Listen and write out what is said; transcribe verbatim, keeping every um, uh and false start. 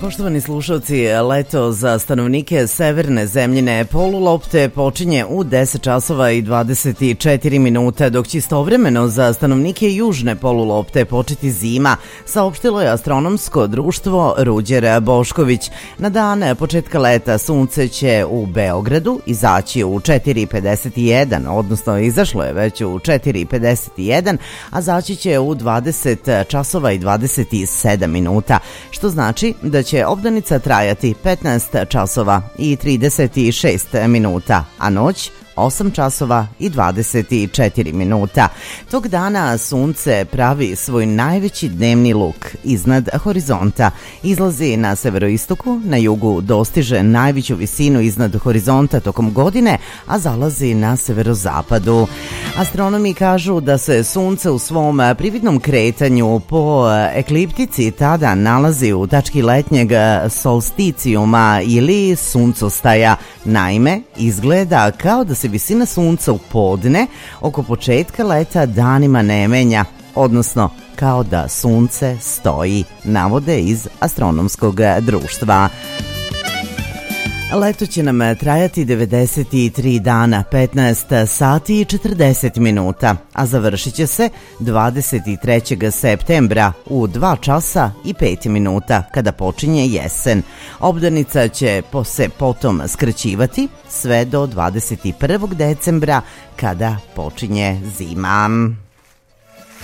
Poštovani slušalci, leto za stanovnike severne zemljine polulopte počinje u deset časova i dvadeset četiri minuta, dok će istovremeno za stanovnike južne polulopte početi zima, saopštilo je astronomsko društvo Ruđer Bošković. Na dan početka leta sunce će u Beogradu izaći u četiri pedeset jedan, odnosno izašlo je već u četiri pedeset jedan, a zaći će u dvadeset časova i dvadeset sedam minuta, što znači da će obdanica trajati petnaest časova i trideset šest minuta, a noć osam časova i dvadeset četiri minuta. Tog dana sunce pravi svoj najveći dnevni luk iznad horizonta. Izlazi na severoistoku, na jugu dostiže najveću visinu iznad horizonta tokom godine, a zalazi na severozapadu. Astronomi kažu da se sunce u svom prividnom kretanju po ekliptici tada nalazi u tački letnjeg solsticijuma ili suncostaja. Naime, izgleda kao da se visina sunca u podne oko početka leta danima ne menja, odnosno kao da sunce stoji, navode iz astronomskog društva. Leto će nam trajati devedeset tri dana, petnaest sati i četrdeset minuta, a završit će se dvadeset trećeg septembra u dva časa i pet minuta kada počinje jesen. Obdanica će se potom skraćivati sve do dvadeset prvog decembra kada počinje zima.